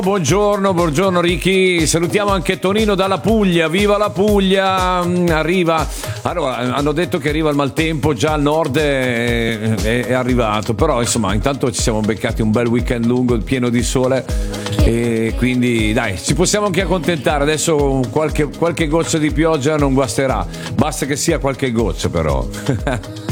Buongiorno Ricky, salutiamo anche Tonino dalla Puglia, viva la Puglia, arriva, allora hanno detto che arriva il maltempo, già al nord è arrivato, però insomma intanto ci siamo beccati un bel weekend lungo, pieno di sole e quindi dai, ci possiamo anche accontentare, adesso qualche goccia di pioggia non guasterà, basta che sia qualche goccia però.